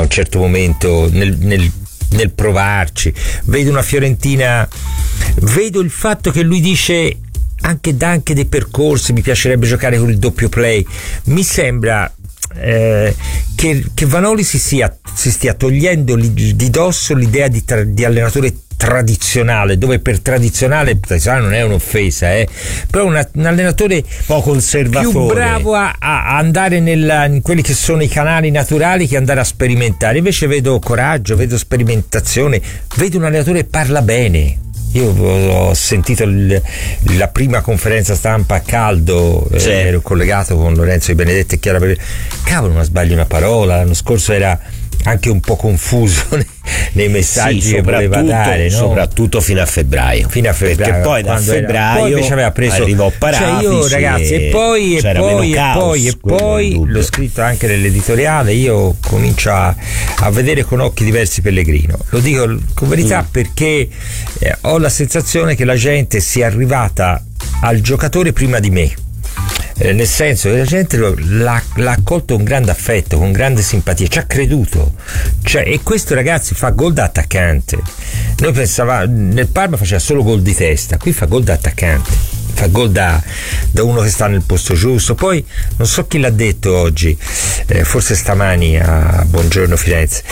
un certo momento nel provarci. Vedo una Fiorentina, vedo il fatto che lui dice anche dei percorsi, mi piacerebbe giocare con il doppio play. Mi sembra che Vanoli si stia togliendo di dosso l'idea di allenatore tradizionale, dove per tradizionale non è un'offesa, però un allenatore un po' conservatore, più bravo a andare in quelli che sono i canali naturali che andare a sperimentare. Invece vedo coraggio, vedo sperimentazione, vedo un allenatore che parla bene. Io ho sentito la prima conferenza stampa a caldo, ero collegato con Lorenzo Di Benedetti e Chiara Pepe. Cavolo, non sbagli una parola. L'anno scorso era anche un po' confuso nei messaggi che voleva dare, no? Soprattutto fino a febbraio, perché poi da febbraio poi invece aveva preso, arrivò Parafici, io ragazzi e poi l'ho scritto anche nell'editoriale, io comincio a vedere con occhi diversi Pellegrino, lo dico con verità, perché ho la sensazione che la gente sia arrivata al giocatore prima di me. Nel senso che la gente l'ha accolto con grande affetto, con grande simpatia, ci ha creduto, e questo ragazzi fa gol da attaccante. Noi pensavamo, nel Parma faceva solo gol di testa, qui fa gol da attaccante, fa gol da uno che sta nel posto giusto. Poi non so chi l'ha detto oggi, forse stamani a Buongiorno Firenze,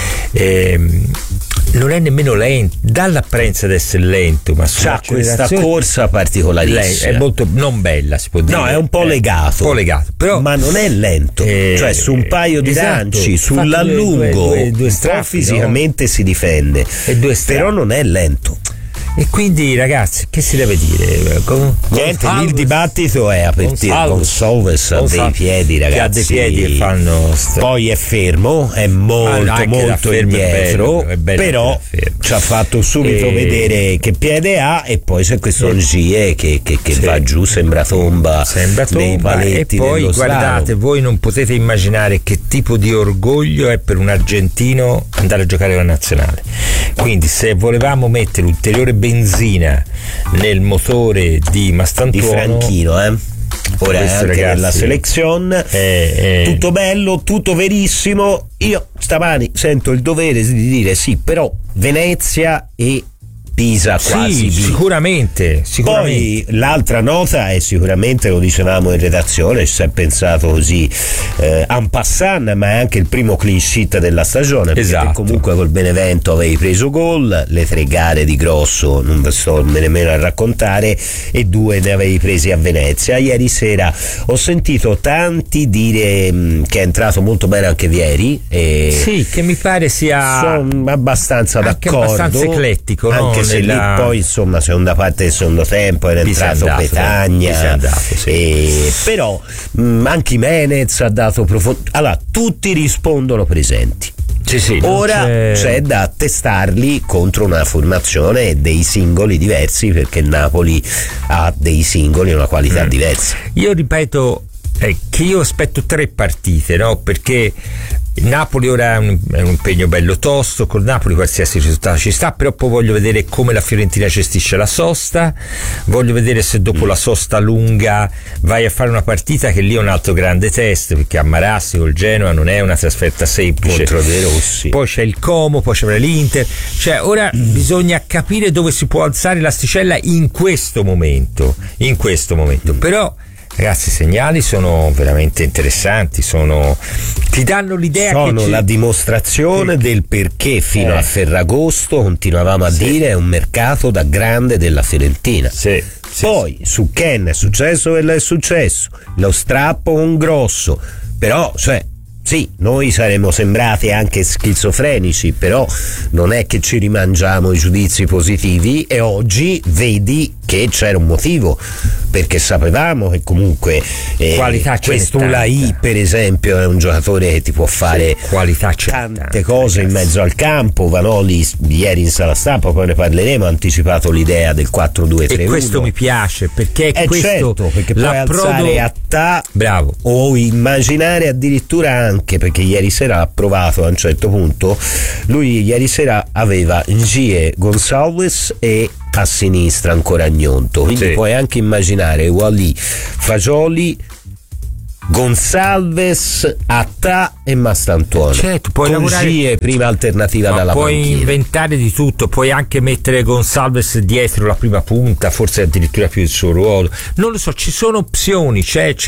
non è nemmeno lento, dall'apparenza di essere lento, ma c'ha questa corsa particolarissima, è molto non bella, si può dire, no, è un po' legato, però, ma non è lento, cioè su un paio di lanci, sull'allungo due fisicamente, no? Si difende, però non è lento. E quindi ragazzi, che si deve dire? Niente, lì il dibattito è aperto. Gonçalves ha dei piedi, ragazzi, che ha dei piedi che fanno poi è fermo, è molto indietro, è bello, però ci ha fatto subito vedere che piede ha, e poi c'è questo Ngie che va giù, sembra tomba dei paletti. E poi guardate, slalom. Voi non potete immaginare che tipo di orgoglio è per un argentino andare a giocare alla nazionale. Quindi se volevamo mettere ulteriore benzina nel motore di Mastantuono, di Franchino, ora è anche ragazzi, nella selezione, tutto bello, tutto verissimo. Io stamani sento il dovere di dire sì, però Venezia e Pisa quasi sicuramente. Poi l'altra nota è sicuramente, lo dicevamo in redazione, ci si è pensato così en passant, ma è anche il primo clean sheet della stagione, perché comunque col Benevento avevi preso gol, le 3 gare di grosso non vi sto nemmeno a raccontare, e 2 ne avevi presi a Venezia. Ieri sera ho sentito tanti dire che è entrato molto bene anche Vieri, e che mi pare sia sono abbastanza d'accordo, abbastanza eclettico, no? Anche se lì poi insomma seconda parte del secondo tempo era entrato Petagna, però anche Menez ha dato allora tutti rispondono presenti. Ora c'è da testarli contro una formazione dei singoli diversi, perché il Napoli ha dei singoli una qualità diversa. Io ripeto che io aspetto 3 partite, no? Perché il Napoli ora è un impegno bello tosto, con Napoli qualsiasi risultato ci sta, però poi voglio vedere come la Fiorentina gestisce la sosta, voglio vedere se dopo la sosta lunga vai a fare una partita, che lì è un altro grande test, perché a Marassi col Genoa non è una trasferta semplice, contro dei rossi, poi c'è il Como, poi c'è l'Inter, ora bisogna capire dove si può alzare l'asticella in questo momento, però ragazzi, i segnali sono veramente interessanti, ti danno l'idea sono la dimostrazione del perché fino a Ferragosto continuavamo a dire è un mercato da grande della Fiorentina. Poi su Ken è successo quello che è successo, lo strappo con Grosso, però sì, noi saremmo sembrati anche schizofrenici, però non è che ci rimangiamo i giudizi positivi, e oggi vedi che c'era un motivo, perché sapevamo che comunque qualità questo Ulai per esempio è un giocatore che ti può fare tante cose in mezzo al campo. Vanoli ieri in sala stampa, poi ne parleremo, ha anticipato l'idea del 4-2-3-1, e questo mi piace, perché questo perché puoi alzare a bravo, o immaginare addirittura anche, perché ieri sera ha provato a un certo punto, lui ieri sera aveva Ngie, Gonçalves e a sinistra ancora Gnonto, quindi puoi anche immaginare Wally, Fagioli, Gonçalves, Attà e Mastantuono. Certo, puoi con lavorare, Gie prima alternativa dalla puoi panchina. inventare di tutto, puoi anche mettere Gonçalves dietro la prima punta, forse addirittura più il suo ruolo, non lo so, ci sono opzioni,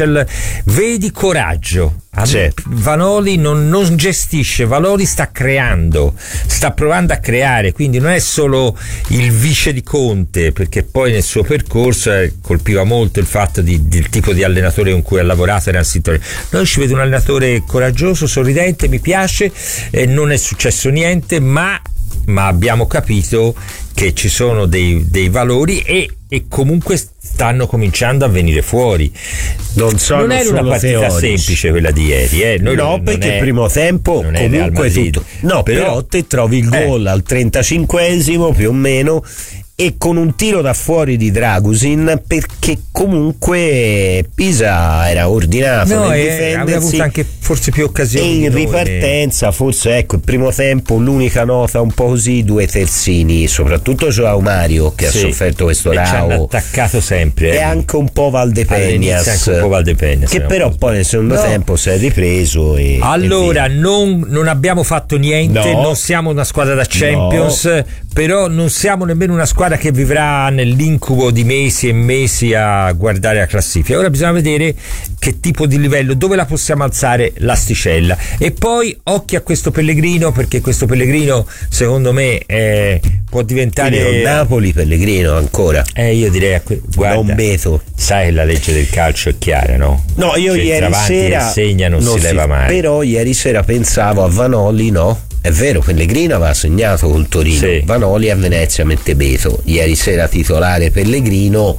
vedi coraggio. Vanoli non gestisce, Vanoli sta creando, sta provando a creare, quindi non è solo il vice di Conte, perché poi nel suo percorso colpiva molto il fatto del tipo di allenatore con cui ha lavorato, era noi ci vede un allenatore coraggioso, sorridente, mi piace, non è successo niente, ma abbiamo capito che ci sono dei valori e comunque stanno cominciando a venire fuori. Non era una partita semplice quella di ieri, perché il primo tempo comunque tutto. Però te trovi il gol al 35esimo più o meno, e con un tiro da fuori di Dragusin, perché comunque Pisa era ordinato nel difendersi, aveva avuto anche forse più occasioni, e in ripartenza forse il primo tempo l'unica nota un po' così, 2 terzini, soprattutto Joao Mario che ha sofferto questo RAO, ci hanno attaccato sempre, e anche un po' Valdepegnas, che però poi nel secondo tempo si è ripreso allora non abbiamo fatto niente, non siamo una squadra da Champions, però non siamo nemmeno una squadra che vivrà nell'incubo di mesi e mesi a guardare la classifica. Ora bisogna vedere che tipo di livello, dove la possiamo alzare l'asticella, e poi occhio a questo Pellegrino, perché questo Pellegrino secondo me può diventare Napoli Pellegrino ancora. Io direi guarda, non Beto. Sai che la legge del calcio è chiara, no? No, io ieri sera segna non si leva mai. Però ieri sera pensavo a Vanoli, è vero, Pellegrino aveva segnato col Torino, Vanoli a Venezia mette Beto, ieri sera titolare Pellegrino,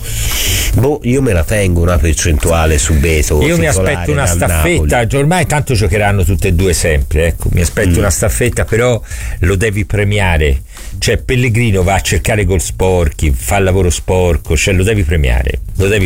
io me la tengo una percentuale su Beto. Io mi aspetto una staffetta, ormai tanto giocheranno tutte e due sempre, mi aspetto una staffetta, però lo devi premiare, Pellegrino va a cercare gol sporchi, fa il lavoro sporco, lo devi premiare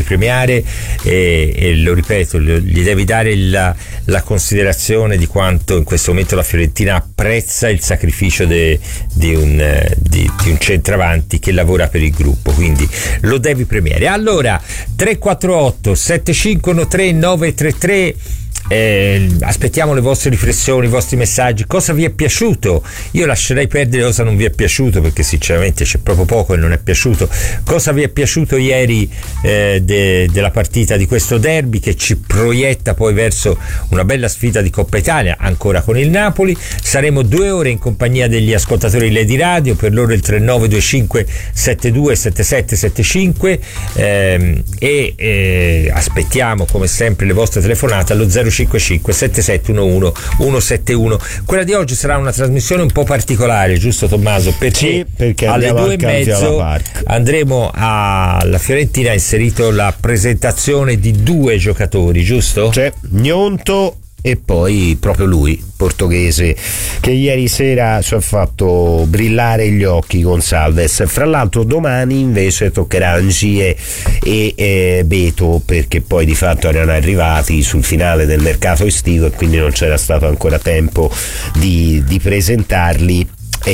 e lo ripeto, gli devi dare la considerazione di quanto in questo momento la Fiorentina apprezza il sacrificio di un centravanti che lavora per il gruppo, quindi lo devi premiare. Allora 348 7513 933, aspettiamo le vostre riflessioni, i vostri messaggi. Cosa vi è piaciuto? Io lascerei perdere cosa non vi è piaciuto, perché sinceramente c'è proprio poco e non è piaciuto. Cosa vi è piaciuto ieri della partita, di questo derby che ci proietta poi verso una bella sfida di Coppa Italia ancora con il Napoli? Saremo 2 ore in compagnia degli ascoltatori Lady Radio, per loro il 3925 72 77 75, e aspettiamo come sempre le vostre telefonate allo 055 7711 171. Quella di oggi sarà una trasmissione un po' particolare, giusto Tommaso? Perché alle 2:30 andremo alla Fiorentina, ha inserito la presentazione di 2 giocatori, giusto? Gnonto e poi proprio lui, portoghese, che ieri sera ci ha fatto brillare gli occhi, Gonçalves. Fra l'altro domani invece toccherà Angie e Beto, perché poi di fatto erano arrivati sul finale del mercato estivo e quindi non c'era stato ancora tempo di presentarli.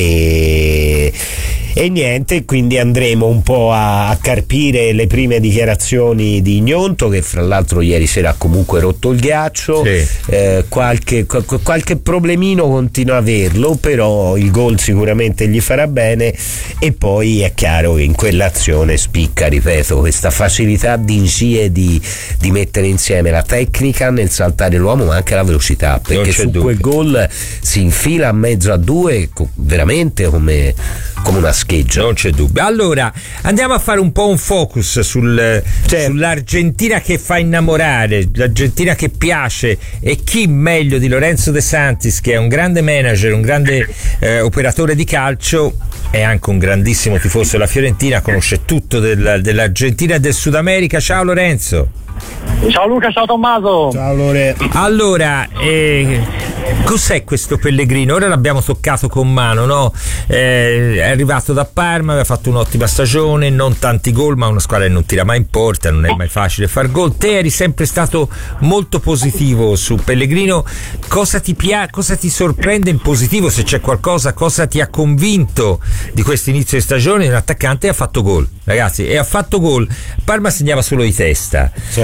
E niente, quindi andremo un po' a carpire le prime dichiarazioni di Gnonto, che fra l'altro ieri sera ha comunque rotto il ghiaccio, qualche problemino continua a averlo, però il gol sicuramente gli farà bene. E poi è chiaro che in quell'azione spicca, ripeto, questa facilità di Ingie di mettere insieme la tecnica nel saltare l'uomo, ma anche la velocità, perché su quel gol si infila a mezzo a 2 veramente come una scheggia. Non c'è dubbio. Allora andiamo a fare un po' un focus sull'Argentina che fa innamorare, l'Argentina che piace, e chi meglio di Lorenzo De Santis, che è un grande manager, un grande operatore di calcio, è anche un grandissimo tifoso della Fiorentina, conosce tutto dell'Argentina e del Sud America. Ciao Lorenzo. Ciao Luca, ciao Tommaso. Ciao Lore. Allora, cos'è questo Pellegrino? Ora l'abbiamo toccato con mano, no? È arrivato da Parma, aveva fatto un'ottima stagione, non tanti gol, ma una squadra che non tira mai in porta, non è mai facile far gol. Te eri sempre stato molto positivo su Pellegrino. Cosa ti sorprende in positivo, se c'è qualcosa? Cosa ti ha convinto di questo inizio di stagione? Un attaccante ha fatto gol, ragazzi, e ha fatto gol. Parma segnava solo di testa, ha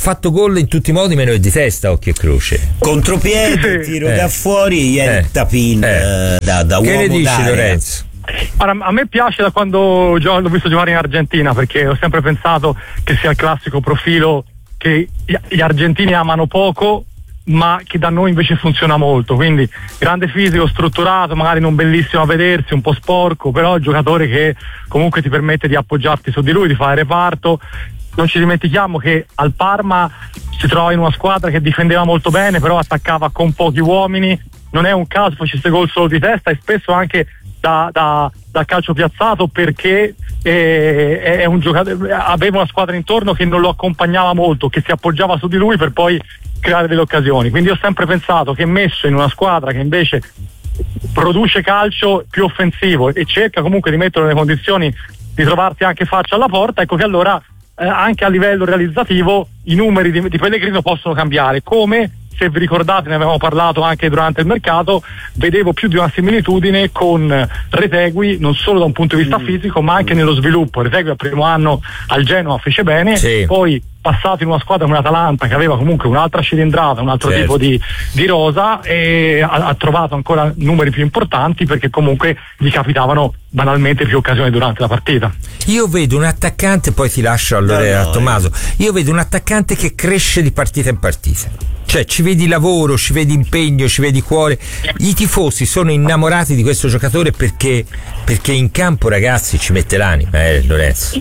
fatto gol in tutti i modi meno di testa, occhio e croce. Contropiede, tiro da fuori, ieri tapin da uomo. Che ne dici, d'area. Lorenzo? A me piace da quando l'ho visto giocare in Argentina, perché ho sempre pensato che sia il classico profilo che gli argentini amano poco, ma che da noi invece funziona molto. Quindi grande fisico, strutturato, magari non bellissimo a vedersi, un po' sporco, però il giocatore che comunque ti permette di appoggiarti su di lui, di fare reparto. Non ci dimentichiamo che al Parma si trova in una squadra che difendeva molto bene, però attaccava con pochi uomini. Non è un caso facesse gol solo di testa, e spesso anche da calcio piazzato, perché è un giocatore, aveva una squadra intorno che non lo accompagnava molto, che si appoggiava su di lui per poi creare delle occasioni. Quindi ho sempre pensato che messo in una squadra che invece produce calcio più offensivo e cerca comunque di metterlo nelle condizioni di trovarsi anche faccia alla porta, ecco che allora anche a livello realizzativo i numeri di Pellegrino possono cambiare, come, se vi ricordate, ne avevamo parlato anche durante il mercato, vedevo più di una similitudine con Retegui, non solo da un punto di vista fisico ma anche nello sviluppo. Retegui al primo anno al Genoa fece bene, poi passato in una squadra come l'Atalanta che aveva comunque un'altra cilindrata, un altro tipo di rosa, e ha trovato ancora numeri più importanti perché comunque gli capitavano banalmente più occasioni durante la partita. Io vedo un attaccante, poi ti lascio allora a Tommaso, io vedo un attaccante che cresce di partita in partita. Cioè ci vedi lavoro, ci vedi impegno, ci vedi cuore. I tifosi sono innamorati di questo giocatore perché in campo, ragazzi, ci mette l'anima, Lorenzo.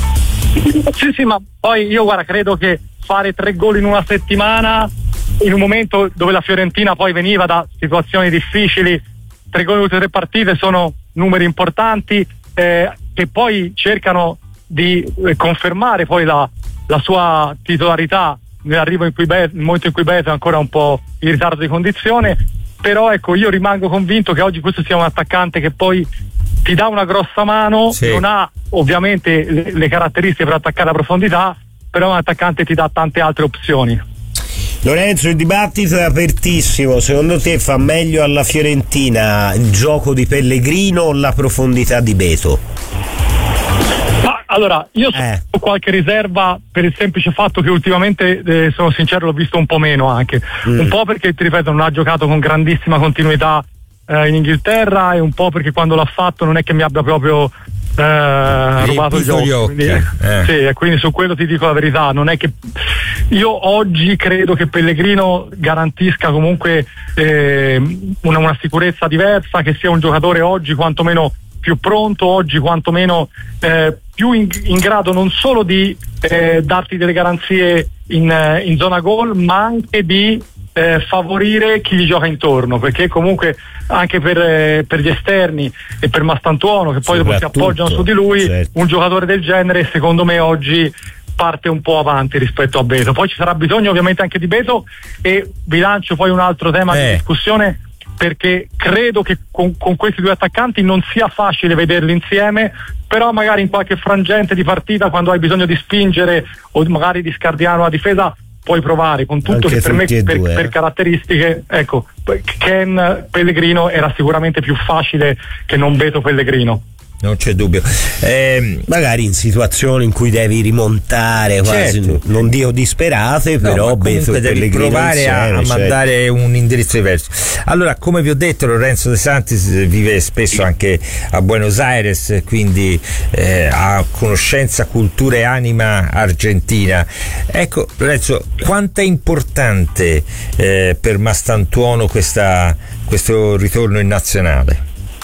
Sì, ma poi io credo che fare 3 gol in una settimana, in un momento dove la Fiorentina poi veniva da situazioni difficili, 3 gol in tutte 3 partite sono numeri importanti, che poi cercano di confermare poi la sua titolarità nell'arrivo in cui nel momento in cui Beto è ancora un po' in ritardo di condizione. Però ecco, io rimango convinto che oggi questo sia un attaccante che poi ti dà una grossa mano, non ha ovviamente le caratteristiche per attaccare a profondità, però è un attaccante che ti dà tante altre opzioni. Lorenzo, il dibattito è apertissimo. Secondo te fa meglio alla Fiorentina il gioco di Pellegrino o la profondità di Beto? Allora, io ho qualche riserva per il semplice fatto che ultimamente, sono sincero, l'ho visto un po' meno anche. Un po' perché, ti ripeto, non ha giocato con grandissima continuità in Inghilterra, e un po' perché quando l'ha fatto non è che mi abbia proprio rubato il gioco. Quindi, sì, e quindi su quello ti dico la verità, non è che io oggi credo che Pellegrino garantisca comunque una sicurezza diversa, che sia un giocatore oggi quantomeno più pronto, oggi quantomeno più in grado non solo di darti delle garanzie in zona gol, ma anche di favorire chi gli gioca intorno, perché comunque anche per gli esterni e per Mastantuono, che poi dopo si appoggiano su di lui, un giocatore del genere secondo me oggi parte un po' avanti rispetto a Beto. Poi ci sarà bisogno ovviamente anche di Beto, e vi lancio poi un altro tema di discussione, perché credo che con questi 2 attaccanti non sia facile vederli insieme, però magari in qualche frangente di partita, quando hai bisogno di spingere o magari di scardinare una difesa, puoi provare con tutto, che per me per caratteristiche, ecco, Ken Pellegrino era sicuramente più facile che non Beto Pellegrino. Non c'è dubbio. Magari in situazioni in cui devi rimontare quasi, non dico disperate, però comunque devi provare a mandare un indirizzo diverso. Allora, come vi ho detto, Lorenzo De Santis vive spesso anche a Buenos Aires, quindi ha conoscenza, cultura e anima argentina. Ecco, Lorenzo, quanto è importante per Mastantuono questo ritorno in nazionale?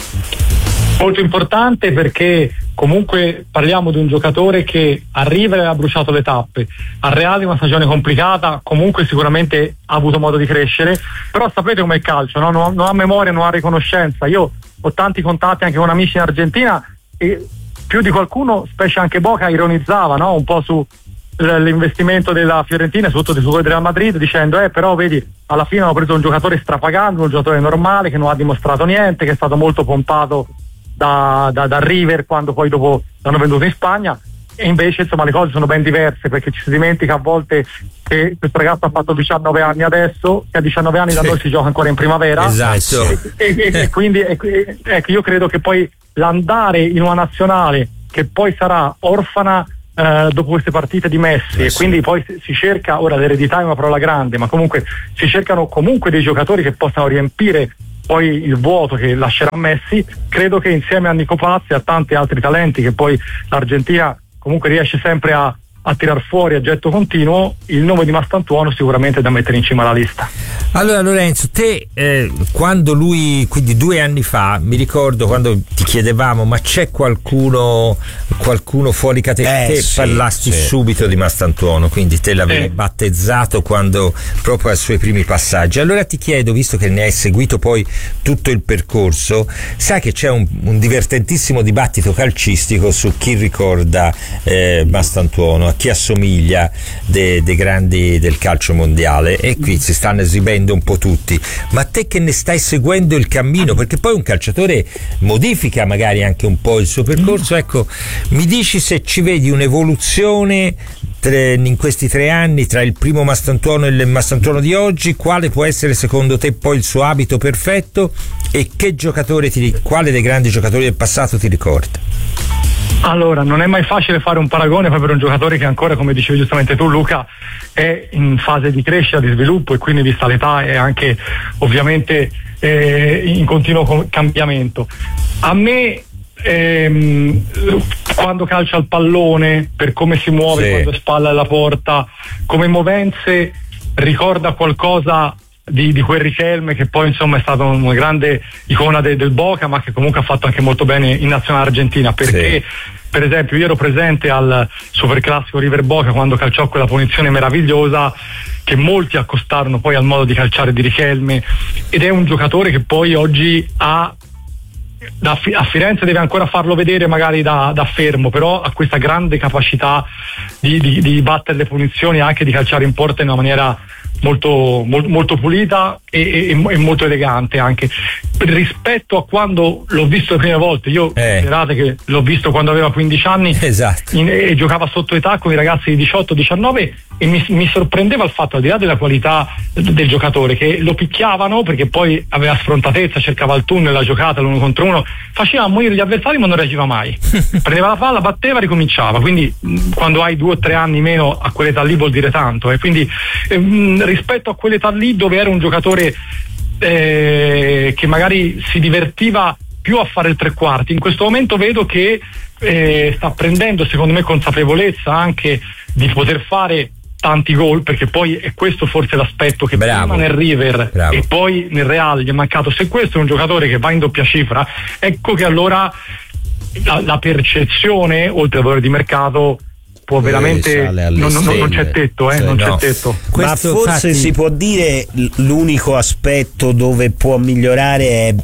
Molto importante, perché comunque parliamo di un giocatore che arriva e ha bruciato le tappe. Al Reale una stagione complicata, comunque sicuramente ha avuto modo di crescere, però sapete com'è il calcio, no? Non ha memoria, non ha riconoscenza. Io ho tanti contatti anche con amici in Argentina, e più di qualcuno, specie anche Boca, ironizzava, no? Un po' su l'investimento della Fiorentina, soprattutto su quello del Real Madrid, dicendo però vedi, alla fine hanno preso un giocatore strapagando, un giocatore normale che non ha dimostrato niente, che è stato molto pompato da River quando poi dopo l'hanno venduto in Spagna. E invece insomma le cose sono ben diverse, perché ci si dimentica a volte che questo ragazzo ha fatto 19 anni adesso, che a 19 anni da noi si gioca ancora in primavera, esatto. e quindi ecco, io credo che poi l'andare in una nazionale che poi sarà orfana dopo queste partite di Messi, e quindi poi si cerca, ora l'eredità è una parola grande, ma comunque si cercano comunque dei giocatori che possano riempire poi il vuoto che lascerà Messi. Credo che insieme a Nico Pazzi e a tanti altri talenti che poi l'Argentina comunque riesce sempre a tirar fuori a getto continuo, il nome di Mastantuono sicuramente è da mettere in cima alla lista. Allora Lorenzo, te quando lui, quindi 2 anni fa, mi ricordo quando ti chiedevamo ma c'è qualcuno fuori categoria, te parlasti subito di Mastantuono, quindi te l'avevi battezzato quando proprio ai suoi primi passaggi. Allora ti chiedo, visto che ne hai seguito poi tutto il percorso, sai che c'è un divertentissimo dibattito calcistico su chi ricorda Mastantuono, a chi assomiglia dei grandi del calcio mondiale, e qui si stanno esibendo un po' tutti. Ma te che ne stai seguendo il cammino, perché poi un calciatore modifica magari anche un po' il suo percorso, ecco, mi dici se ci vedi un'evoluzione in questi 3 anni tra il primo Mastantuono e il Mastantuono di oggi? Quale può essere secondo te poi il suo abito perfetto, e che giocatore quale dei grandi giocatori del passato ti ricorda? Allora, non è mai facile fare un paragone poi per un giocatore che ancora, come dicevi giustamente tu Luca, è in fase di crescita, di sviluppo, e quindi vista l'età è anche ovviamente in continuo cambiamento. A me quando calcia il pallone, per come si muove, quando è spalla alla porta, come movenze, ricorda qualcosa di quel Richelme che poi insomma è stato una grande icona del Boca, ma che comunque ha fatto anche molto bene in nazionale argentina, perché per esempio io ero presente al Superclassico River Boca quando calciò quella punizione meravigliosa che molti accostarono poi al modo di calciare di Richelme, ed è un giocatore che poi oggi a Firenze deve ancora farlo vedere magari da fermo, però ha questa grande capacità di battere le punizioni, anche di calciare in porta in una maniera molto, molto, molto pulita e molto elegante, anche rispetto a quando l'ho visto le prime volte. Io considerate che l'ho visto quando aveva 15 anni e giocava sotto età con i ragazzi di 18-19, e mi sorprendeva il fatto, al di là della qualità del giocatore, che lo picchiavano perché poi aveva sfrontatezza, cercava il tunnel, la giocata, l'1 contro 1, faceva morire gli avversari ma non reagiva mai. Prendeva la palla, batteva, ricominciava. Quindi quando hai 2 o 3 anni meno a quell'età lì vuol dire tanto, e quindi rispetto a quell'età lì dove era un giocatore che magari si divertiva più a fare il 3/4, in questo momento vedo che sta prendendo, secondo me, consapevolezza anche di poter fare tanti gol, perché poi è questo forse l'aspetto che prima nel River e poi nel Real gli è mancato. Se questo è un giocatore che va in doppia cifra, ecco che allora la percezione, oltre al valore di mercato, può veramente non c'è tetto, non c'è tetto. Ma forse si può dire l'unico aspetto dove può migliorare è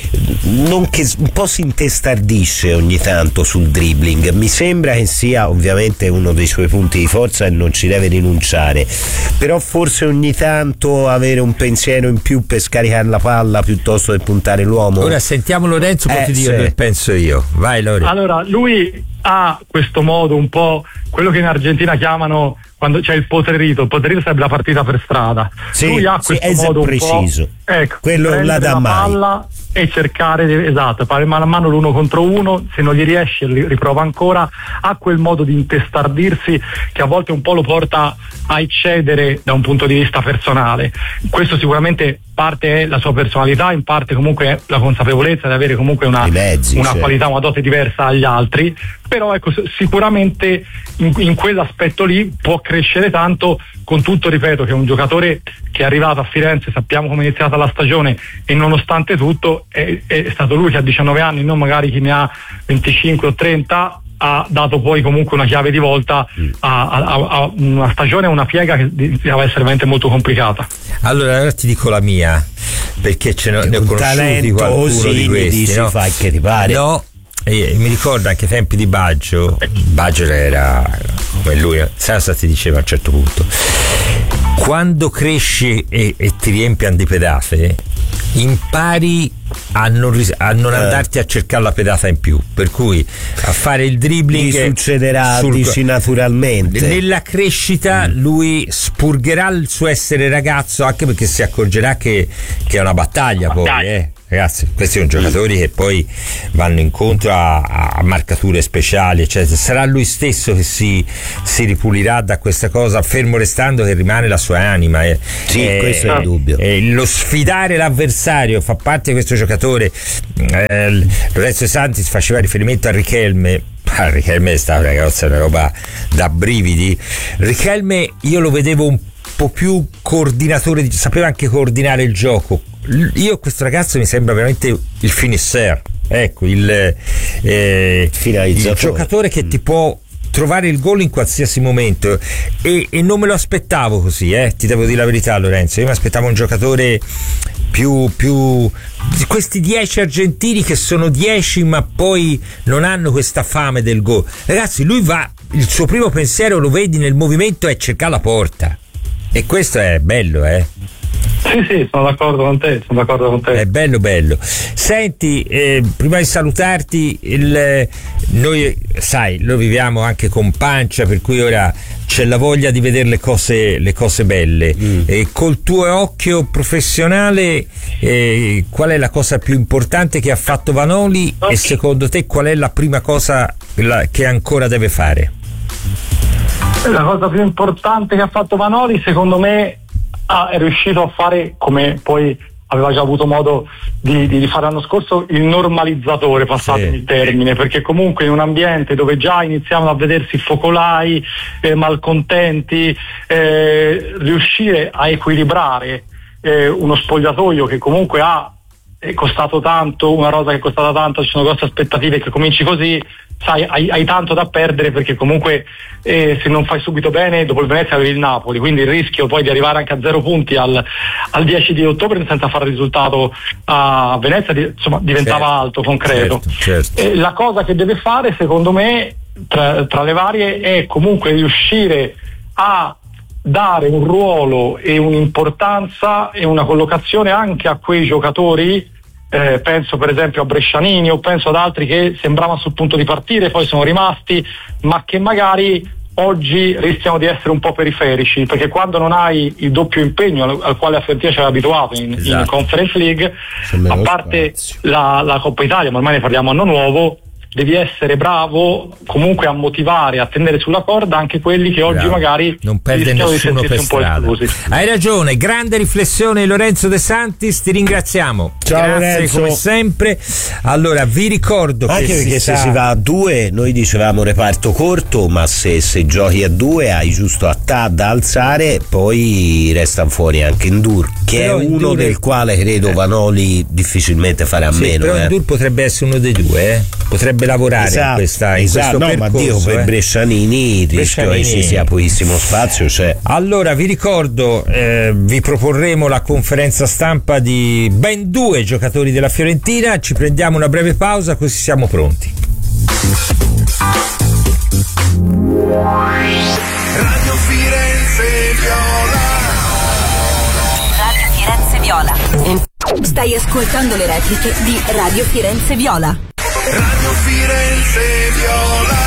non che un po' si intestardisce ogni tanto sul dribbling. Mi sembra che sia ovviamente uno dei suoi punti di forza e non ci deve rinunciare, però forse ogni tanto avere un pensiero in più per scaricare la palla piuttosto che puntare l'uomo. Ora sentiamo Lorenzo, poi ti dico che penso io. Vai Lorenzo. Allora, lui ha questo modo, un po' quello che in Argentina chiamano, quando c'è il poterito sarebbe la partita per strada. Lui ha questo modo preciso, un po', ecco, quello la dà mai, palla e cercare fare mano a mano l'1 contro 1, se non gli riesce riprova ancora. Ha quel modo di intestardirsi che a volte un po' lo porta a eccedere da un punto di vista personale. Questo sicuramente parte è la sua personalità, in parte comunque è la consapevolezza di avere comunque una qualità, una dote diversa agli altri, però ecco, sicuramente in quell'aspetto lì può crescere tanto. Con tutto, ripeto, che è un giocatore che è arrivato a Firenze, sappiamo come è iniziata la stagione, e nonostante tutto è stato lui che a 19 anni, non magari chi ne ha 25 o 30, ha dato poi comunque una chiave di volta a una stagione, una piega che deve essere veramente molto complicata. Allora ti dico la mia, perché ne ho conosciuti qualcuno di questi, dici, no? Fai che ti pare. No, mi ricordo anche ai tempi di Baggio era come lui, sai cosa ti diceva a un certo punto: quando cresci e ti riempiano di pedate, impari a non andarti a cercare la pedata in più, per cui a fare il dribbling succederà, dici, naturalmente. Nella crescita lui spurgherà il suo essere ragazzo, anche perché si accorgerà che è una battaglia. Poi ragazzi, questi sono giocatori che poi vanno incontro a marcature speciali, eccetera. Sarà lui stesso che si ripulirà da questa cosa, fermo restando che rimane la sua anima. Sì, questo è il dubbio. Lo sfidare l'avversario fa parte di questo giocatore. Lorenzo De Santis faceva riferimento a Richelme. Richelme è stata una roba da brividi. Richelme io lo vedevo un po' più coordinatore, sapeva anche coordinare il gioco. Io questo ragazzo mi sembra veramente il finisseur, ecco, il giocatore che ti può trovare il gol in qualsiasi momento, e non me lo aspettavo così, ti devo dire la verità, Lorenzo. Io mi aspettavo un giocatore più di questi 10 argentini che sono 10 ma poi non hanno questa fame del gol. Ragazzi, lui va, il suo primo pensiero, lo vedi nel movimento, è cercare la porta, e questo è bello, Sì, sono d'accordo con te. È bello. Senti, prima di salutarti, noi viviamo anche con pancia, per cui ora c'è la voglia di vedere le cose belle. E col tuo occhio professionale, qual è la cosa più importante che ha fatto Vanoli, e secondo te qual è la prima cosa che ancora deve fare? La cosa più importante che ha fatto Vanoli, secondo me, è riuscito a fare, come poi aveva già avuto modo di fare l'anno scorso, il normalizzatore, passatemi il termine, perché comunque in un ambiente dove già iniziavano a vedersi focolai, malcontenti, riuscire a equilibrare uno spogliatoio che comunque è costato tanto, una rosa che è costata tanto, ci sono grosse aspettative, che cominci così, sai, hai tanto da perdere, perché comunque se non fai subito bene, dopo il Venezia avevi il Napoli, quindi il rischio poi di arrivare anche a 0 punti al 10 di ottobre senza fare risultato a Venezia diventava alto, concreto. Certo. La cosa che deve fare, secondo me, tra le varie, è comunque riuscire a dare un ruolo e un'importanza e una collocazione anche a quei giocatori, penso per esempio a Brescianini, o penso ad altri che sembravano sul punto di partire, poi sono rimasti, ma che magari oggi rischiano di essere un po' periferici, perché quando non hai il doppio impegno al quale la Fiorentina ci aveva abituato in Conference League, a parte la Coppa Italia, ma ormai ne parliamo anno nuovo, devi essere bravo comunque a motivare, a tenere sulla corda anche quelli che oggi magari non perde nessuno per strada. Hai ragione, grande riflessione Lorenzo De Santis, ti ringraziamo. Ciao, grazie Lorenzo. Come sempre. Allora vi ricordo anche che perché se si va a 2, noi dicevamo reparto corto, ma se giochi a 2 hai giusto da alzare, poi restano fuori anche Ndur, che però è uno del quale credo Vanoli difficilmente farà meno. Però Ndur potrebbe essere uno dei due, potrebbe lavorare in questo no, percorso, ma Dio, per Brescianini il rischio che ci sia pochissimo spazio c'è. Allora vi ricordo, vi proporremo la conferenza stampa di ben 2 giocatori della Fiorentina. Ci prendiamo una breve pausa, così siamo pronti. Radio Firenze Viola. Radio Firenze Viola. Stai ascoltando le repliche di Radio Firenze Viola. Radio Firenze Viola.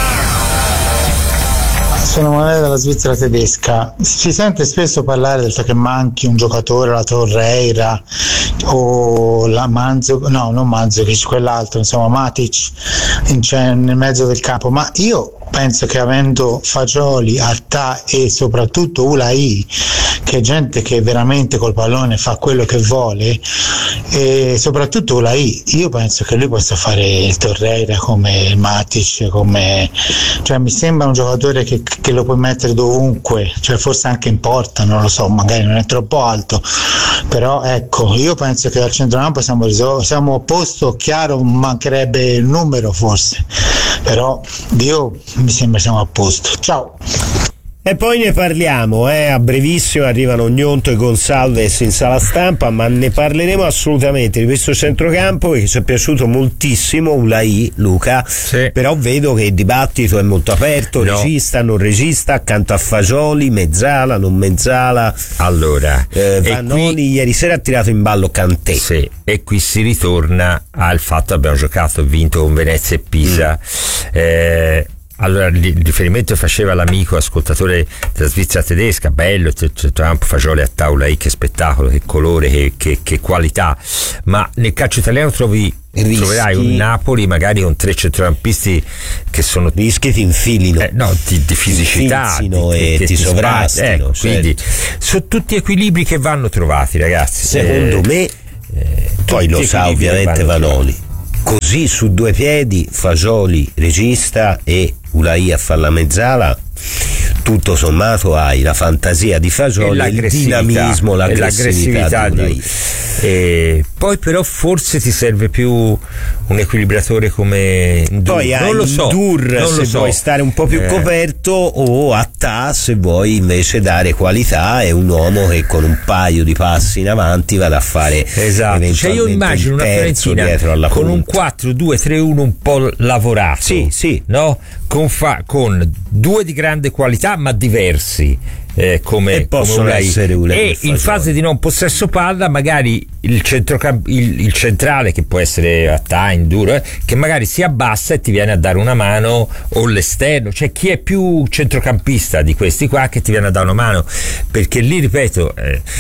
Sono Emanuele dalla Svizzera tedesca. Si sente spesso parlare del fatto che manchi un giocatore, la Torreira o la non Mandzukic, quell'altro, insomma Matic nel mezzo del campo, ma io penso che avendo Fagioli, Altà e soprattutto Ulai, che è gente che veramente col pallone fa quello che vuole, e soprattutto Ulai, io penso che lui possa fare il Torreira come il Matic, cioè mi sembra un giocatore che lo puoi mettere dovunque, cioè forse anche in porta, non lo so, magari non è troppo alto, però ecco, io penso che al centrocampo siamo a posto, chiaro, mancherebbe il numero forse, però Dio, mi sembra siamo a posto. Ciao. E poi ne parliamo, a brevissimo arrivano Gnonto e Gonsalves in sala stampa, ma ne parleremo assolutamente di questo centrocampo perché ci è piaciuto moltissimo Ulai, Luca, però vedo che il dibattito è molto aperto, regista, non regista, accanto a Fagioli, mezzala, non mezzala. Allora, Vanoli ieri sera ha tirato in ballo Kanté. Sì, e qui si ritorna al fatto che abbiamo giocato e vinto con Venezia e Pisa. allora il riferimento faceva l'amico ascoltatore della Svizzera tedesca, bello, Trump, fagioli a tavola, che spettacolo, che colore, che qualità, ma nel calcio italiano troverai un Napoli magari con 3 centrocampisti che sono rischi ti infilino, di fisicità, e ti sovrastino, quindi sono tutti equilibri che vanno trovati, ragazzi, secondo me. Poi lo sa ovviamente Vanoli, così su 2 piedi, Fagioli regista e Ulai a fare la mezzala, tutto sommato hai la fantasia di Fagioli, il dinamismo, l'aggressività di Ulai. Poi però forse ti serve più un equilibratore come Ndur. Poi hai Ndur se vuoi stare un po' più coperto, o Attà se vuoi invece dare qualità, è un uomo che con un paio di passi in avanti vada a fare cioè io immagino una Fiorentina con un 4-2-3-1 un po' lavorato, sì. No? Con 2 di grande qualità ma diversi, come possono essere e in fase di non possesso palla magari il centrale, che può essere Attà, Ndur, che magari si abbassa e ti viene a dare una mano, o l'esterno, cioè chi è più centrocampista di questi qua che ti viene a dare una mano, perché lì ripeto,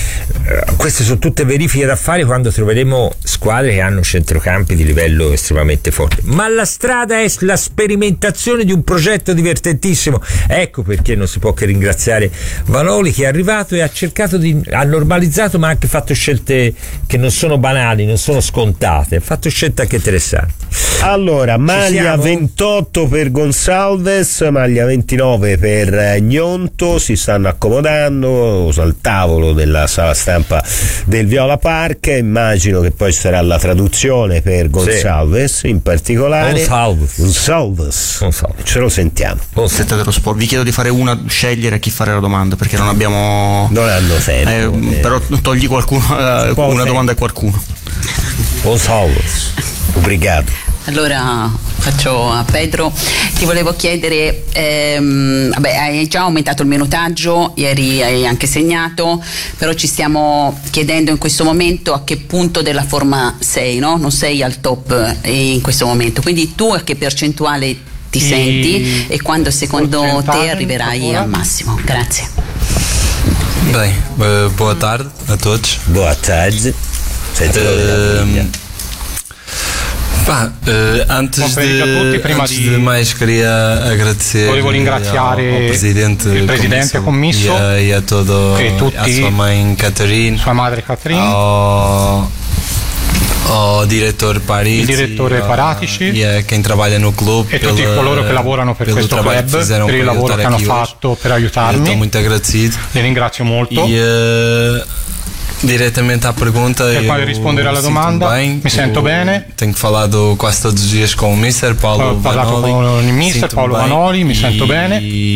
queste sono tutte verifiche da fare quando troveremo squadre che hanno centrocampi di livello estremamente forte, ma la strada è la sperimentazione di un progetto divertentissimo. Ecco perché non si può che ringraziare Vanoli, che è arrivato e ha normalizzato, ma ha anche fatto scelte che non sono banali, non sono scontate, ha fatto scelte anche interessanti. Allora, maglia 28 per Gonçalves, maglia 29 per Gnonto, si stanno accomodando al tavolo della sala stampa del Viola Park. Immagino che poi sarà la traduzione per Gonçalves, in particolare Gonçalves. Ce lo sentiamo. Sette dello Sport, vi chiedo di fare scegliere chi fare la domanda, perché non hanno tempo, però togli qualcuno, una domanda a qualcuno. Gonçalves, obrigado. Allora faccio a Pedro, ti volevo chiedere, hai già aumentato il minutaggio, ieri hai anche segnato, però ci stiamo chiedendo in questo momento a che punto della forma sei, no? Non sei al top in questo momento, quindi tu a che percentuale ti senti e quando secondo te arriverai al massimo? Grazie. Boa tarde a todos. Boa tarde. Antes de mais queria agradecer ao presidente il presidente commisso e a sua mãe Catarina, sua madre Catarina, ao direttore Paratici e a quem trabalha no clube e tutti coloro che lavorano per questo club, per il lavoro che hanno fatto per aiutarmi. Estou muito agradecido. Li ringrazio molto. Direttamente à pergunta, per quale rispondere alla domanda, mi sento bene. Tenho falado quase todos os dias com o mister Paulo Vanoli. Con il mister Paolo Vanoli, mi sento bene.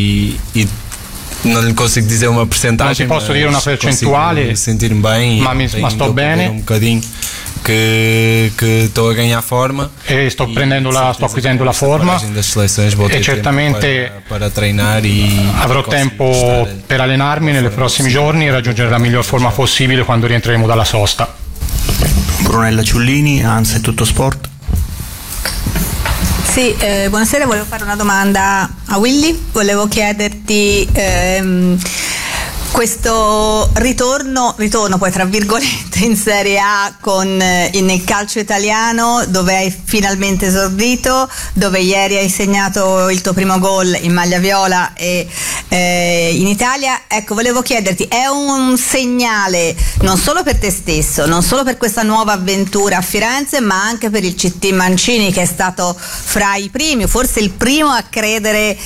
Non consigo dizer uma percentagem. Non ti posso dire una percentuale, sentir-me bem, ma sto bene. Um bocadinho che sto a ganhar forma e sto acquisendo la forma e certamente per treinare avrò tempo per allenarmi nei prossimi giorni e raggiungere la miglior forma possibile quando rientreremo dalla sosta. Brunella Ciullini, ANSA e Tutto Sport. Sì, buonasera, volevo fare una domanda a Willy, volevo chiederti questo ritorno poi tra virgolette in Serie A nel calcio italiano, dove hai finalmente esordito, dove ieri hai segnato il tuo primo gol in maglia viola e in Italia. Ecco, volevo chiederti, è un segnale non solo per te stesso, non solo per questa nuova avventura a Firenze, ma anche per il CT Mancini, che è stato fra i primi, forse il primo a credere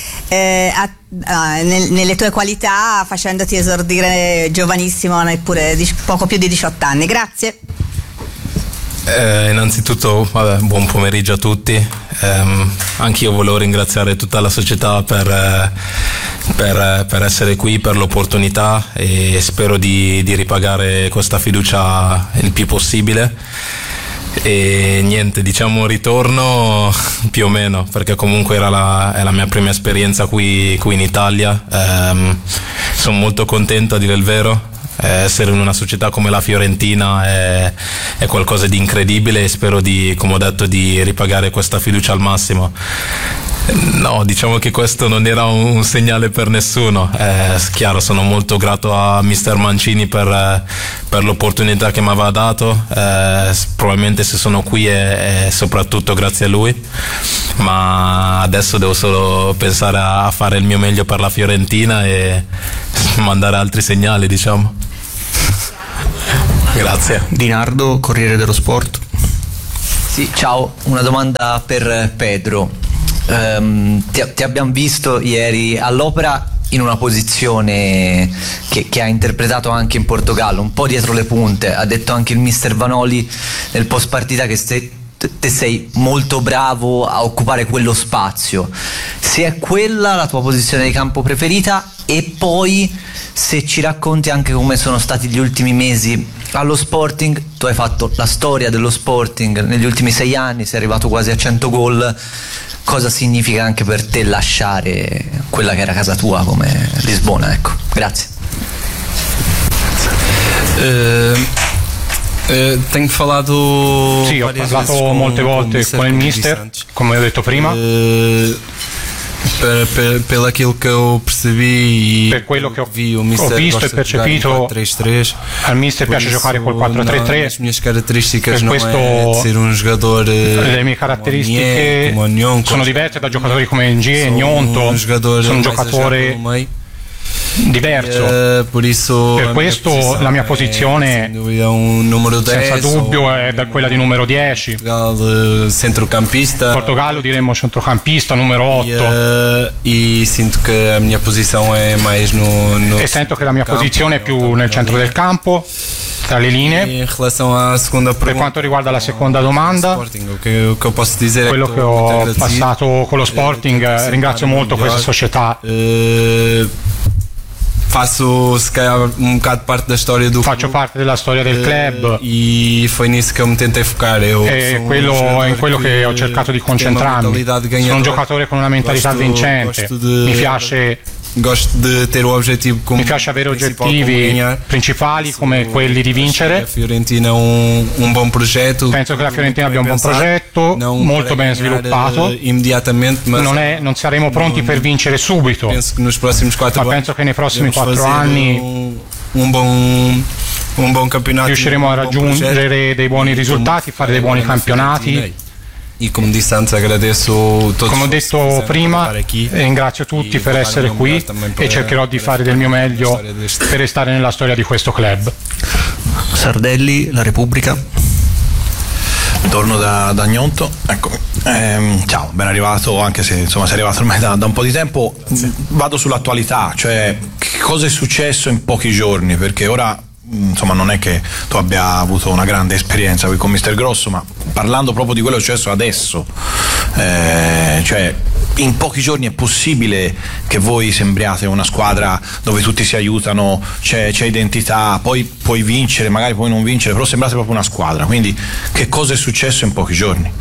nelle tue qualità, facendoti esordire giovanissimo, neppure poco più di 18 anni. Grazie. Innanzitutto buon pomeriggio a tutti. Anch'io volevo ringraziare tutta la società per essere qui, per l'opportunità, e spero di ripagare questa fiducia il più possibile. E niente, diciamo ritorno più o meno, perché comunque è la mia prima esperienza qui in Italia. Sono molto contento, a dire il vero. Essere in una società come la Fiorentina è qualcosa di incredibile, e spero come ho detto, di ripagare questa fiducia al massimo. No, diciamo che questo non era un segnale per nessuno. Chiaro, sono molto grato a Mister Mancini per l'opportunità che mi aveva dato. Probabilmente se sono qui è soprattutto grazie a lui, ma adesso devo solo pensare a fare il mio meglio per la Fiorentina e mandare altri segnali, diciamo. Grazie. Dinardo, Corriere dello Sport. Sì, ciao, una domanda per Pedro. Ti abbiamo visto ieri all'Opera in una posizione che ha interpretato anche in Portogallo, un po' dietro le punte. Ha detto anche il mister Vanoli nel post partita che te sei molto bravo a occupare quello spazio. Se è quella la tua posizione di campo preferita, e poi se ci racconti anche come sono stati gli ultimi mesi allo Sporting. Tu hai fatto la storia dello Sporting negli ultimi 6 anni, sei arrivato quasi a 100 gol. Cosa significa anche per te lasciare quella che era casa tua come Lisbona? Ecco, grazie. Tenho falado. Sì, ho parlato molte volte con il mister, come ho detto prima. Per aquilo che ho percebi, per quello che ho visto e percepito, al mister piace giocare col 4-3-3. Per questo le mie caratteristiche sono diverse da giocatori come Ngie e Gnonto. Sono un giocatore diverso, per questo la mia posizione senza dubbio è quella di numero 10. Portogallo diremmo centrocampista, numero 8, e sento che la mia posizione è mais e sento che la mia posizione è più nel centro del campo, tra le linee. Per quanto riguarda la seconda domanda, quello che ho passato con lo Sporting, ringrazio molto questa società. Faccio parte della storia del club e foi nisso che mi tentei focare. E quello è in quello che ho cercato di concentrarmi. Sono un giocatore con una mentalità vincente. Mi piace avere obiettivi principali come quelli di vincere. Penso che la Fiorentina abbia un buon progetto, molto ben sviluppato. Non saremo pronti per vincere subito, ma penso che nei prossimi 4 anni riusciremo a raggiungere dei buoni risultati, fare dei buoni campionati. Come ho detto prima, ringrazio tutti per essere qui e cercherò di fare del mio meglio per restare nella storia di questo club. Sardelli, La Repubblica. Torno da Gnonto, eccomi. Ciao, ben arrivato, anche se insomma sei arrivato ormai da un po' di tempo. Vado sull'attualità, cioè che cosa è successo in pochi giorni, perché ora insomma non è che tu abbia avuto una grande esperienza qui con Mister Grosso, ma parlando proprio di quello che è successo adesso, cioè in pochi giorni è possibile che voi sembriate una squadra dove tutti si aiutano, c'è identità, poi puoi vincere, magari puoi non vincere, però sembrate proprio una squadra. Quindi che cosa è successo in pochi giorni?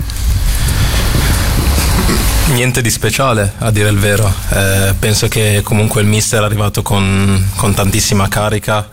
Niente di speciale, a dire il vero. Penso che comunque il mister è arrivato con tantissima carica,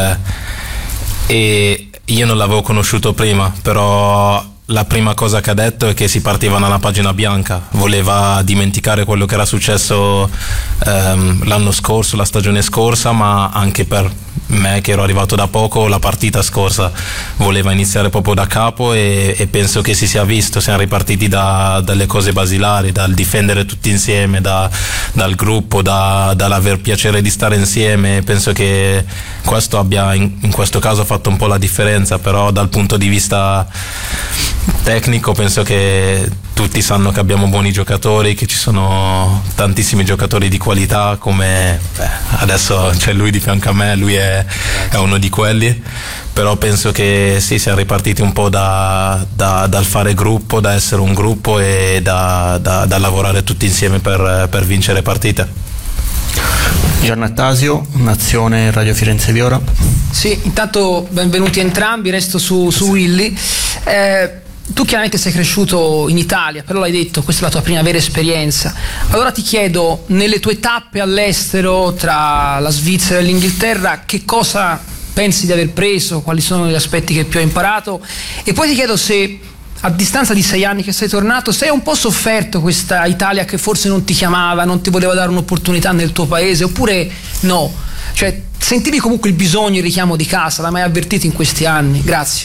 e io non l'avevo conosciuto prima, però la prima cosa che ha detto è che si partiva da una pagina bianca, voleva dimenticare quello che era successo l'anno scorso, la stagione scorsa, ma anche per me che ero arrivato da poco, la partita scorsa. Voleva iniziare proprio da capo e penso che si sia visto, siamo ripartiti dalle cose basilari, dal difendere tutti insieme, dal gruppo, dall'aver piacere di stare insieme. Penso che questo abbia in questo caso fatto un po' la differenza, però dal punto di vista tecnico penso che tutti sanno che abbiamo buoni giocatori, che ci sono tantissimi giocatori di qualità, come adesso c'è lui di fianco a me, lui è uno di quelli, però penso che sì, siamo ripartiti un po' dal fare gruppo, da essere un gruppo e da lavorare tutti insieme per vincere partite. Giannattasio, Nazione, Radio Firenze Viola. Sì, intanto benvenuti entrambi, resto su Willy. Tu chiaramente sei cresciuto in Italia, però l'hai detto, questa è la tua prima vera esperienza. Allora ti chiedo, nelle tue tappe all'estero tra la Svizzera e l'Inghilterra, che cosa pensi di aver preso, quali sono gli aspetti che più hai imparato? E poi ti chiedo se a distanza di 6 anni che sei tornato, sei un po' sofferto questa Italia che forse non ti chiamava, non ti voleva dare un'opportunità nel tuo paese, oppure no? Cioè, sentivi comunque il bisogno, il richiamo di casa, l'hai mai avvertito in questi anni? Grazie.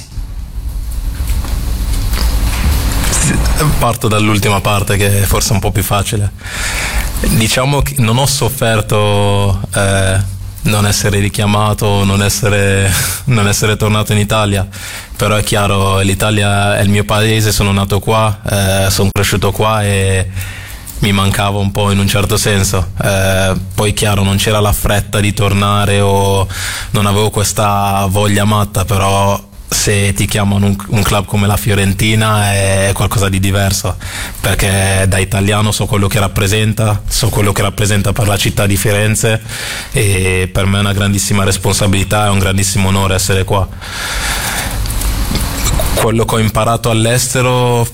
Parto dall'ultima parte, che è forse un po' più facile. Diciamo che non ho sofferto non essere richiamato, non essere tornato in Italia, però è chiaro, l'Italia è il mio paese, sono nato qua, sono cresciuto qua e mi mancava un po' in un certo senso. Poi chiaro, non c'era la fretta di tornare o non avevo questa voglia matta, però se ti chiamano un club come la Fiorentina è qualcosa di diverso, perché da italiano so quello che rappresenta per la città di Firenze, e per me è una grandissima responsabilità, è un grandissimo onore essere qua. Quello che ho imparato all'estero,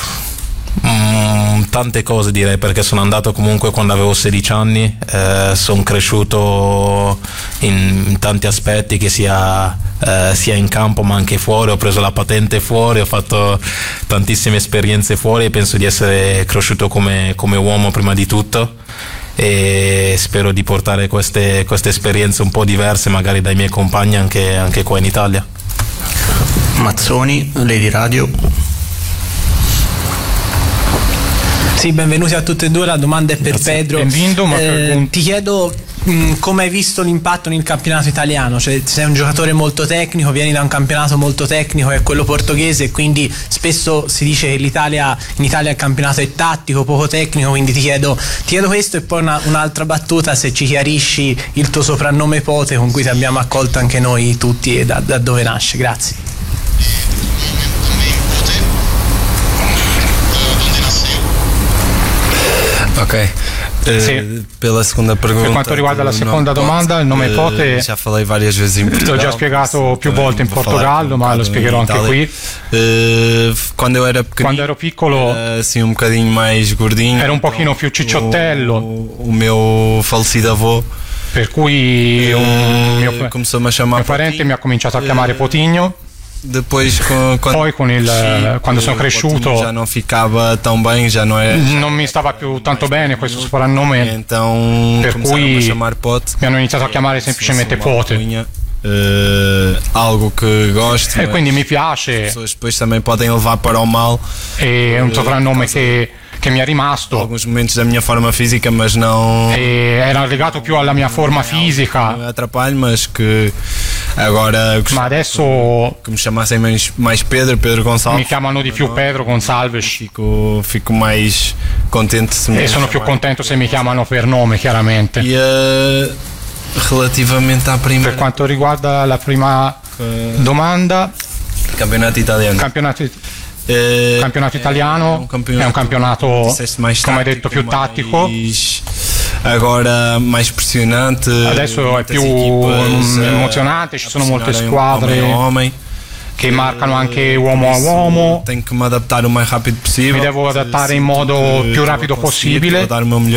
tante cose direi, perché sono andato comunque quando avevo 16 anni, sono cresciuto in tanti aspetti, che sia in campo ma anche fuori, ho preso la patente fuori, ho fatto tantissime esperienze fuori e penso di essere cresciuto come uomo prima di tutto, e spero di portare queste esperienze un po' diverse magari dai miei compagni anche qua in Italia. Mazzoni, Lady Radio. Sì, benvenuti a tutte e due, la domanda è per Pedro. Ti chiedo come hai visto l'impatto nel campionato italiano, cioè sei un giocatore molto tecnico, vieni da un campionato molto tecnico, è quello portoghese, quindi spesso si dice che in Italia il campionato è tattico, poco tecnico, quindi ti chiedo questo, e poi un'altra battuta, se ci chiarisci il tuo soprannome Pote, con cui ti abbiamo accolto anche noi tutti, e da dove nasce. Grazie. Ok, per la seconda pergunta, per quanto riguarda la seconda domanda, il nome Pote já falei várias vezes in Portugal, l'ho già spiegato più volte in Portogallo, ma lo spiegherò anche qui. Quando ero piccolo assim un bocadinho mais gordinho, ero un pochino più cicciottello, o meu falecido avô, per cui mio parente mi ha cominciato a chiamare Potigno. Poi quando sono cresciuto già non ficava tão bem, già non mi stava più tanto bene questo soprannome, per cui mi hanno iniziato a chiamare semplicemente Pote. Algo che gosto, e quindi mi piace, depois também podem levar para o mal, è un soprannome che mi è rimasto. Alguns momentos da minha forma fisica, mas não, era legato più alla mia forma fisica, non atrapalho, mas que agora, ma adesso che mi chamassem mais Pedro Gonçalves, mi chiamano di più Pedro Gonçalves, fico mais contente e sono più contento se mi chiamano per nome, chiaramente. Relativamente à prima, per quanto riguarda la prima domanda, campionato italiano, campionato italiano è un campionato, come hai detto, più tattico, agora mais pressionante, adesso è più emozionante, ci sono molte squadre che marcano anche uomo a uomo. Tenho que me adaptar o mais rápido possível, mi devo adattare in modo più rapido possibile,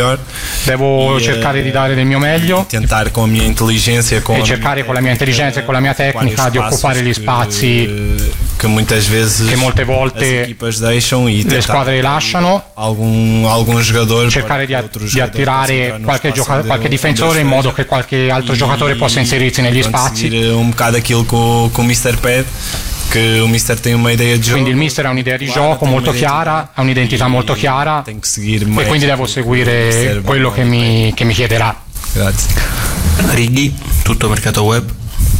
devo cercare di dare del mio meglio, tentar con la mia intelligenza e cercare con la mia intelligenza e con la mia tecnica di occupare gli spazi che molte volte le squadre lasciano, cercare di attirare qualche difensore in modo che qualche altro giocatore possa inserirsi negli spazi. Un bocado aquilo che o Mister pede, che il Mister tem uma idea di gioco, quindi il Mister ha un'idea di gioco molto chiara, ha un'identità molto chiara, e quindi devo seguire quello che mi chiederà. Grazie. Righi, tutto mercato web.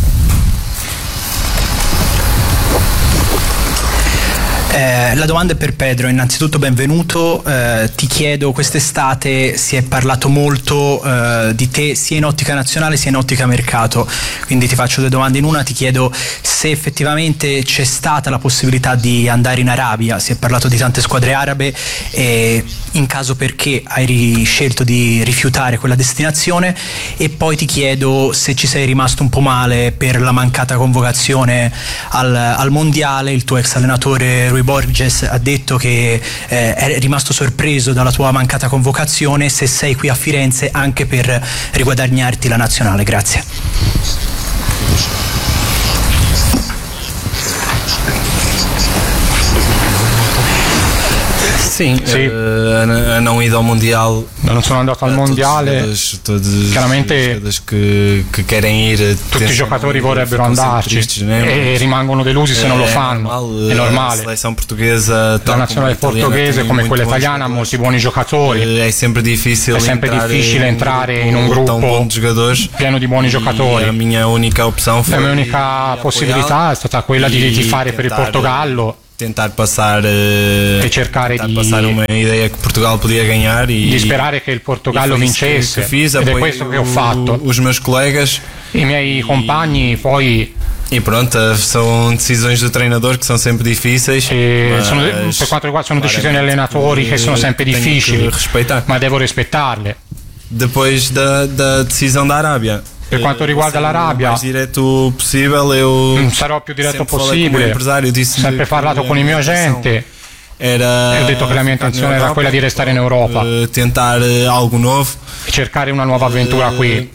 La domanda è per Pedro. Innanzitutto benvenuto, ti chiedo, quest'estate si è parlato molto di te sia in ottica nazionale sia in ottica mercato, quindi ti faccio due domande in una. Ti chiedo se effettivamente c'è stata la possibilità di andare in Arabia, si è parlato di tante squadre arabe, e in caso perché hai scelto di rifiutare quella destinazione, e poi ti chiedo se ci sei rimasto un po' male per la mancata convocazione al mondiale. Il tuo ex allenatore Rui Borges ha detto che è rimasto sorpreso dalla tua mancata convocazione, se sei qui a Firenze anche per riguadagnarti la nazionale. Grazie. Sim, não ido ao Mundial. Non sono andato al mondiale. Chiaramente che querem ir, tutti i giocatori vorrebbero andarci e rimangono delusi se non lo fanno. È normale. La nazionale portoghese, come quella italiana, ha molti buoni giocatori. È sempre difficile entrare in un gruppo pieno di buoni giocatori. La mia unica possibilità è stata quella di tifare per il Portogallo. Tentar passare e cercare di passare uma ideia che Portugal podia ganhar di sperare che il Portogallo vincesse, ed è questo che ho fatto. Os meus colegas, i miei compagni poi. E pronto, são decisões do treinador che sono sempre difficili. Per quanto riguarda, sono decisioni di allenatori che sono sempre difficili, ma devo rispettarle. Depois da decisão da Arábia. Per quanto riguarda l'Arabia, sarò più diretto possibile. Ho sempre parlato con il mio agente e ho detto che la mia intenzione era quella di restare in Europa, tentare algo nuovo e cercare una nuova avventura qui.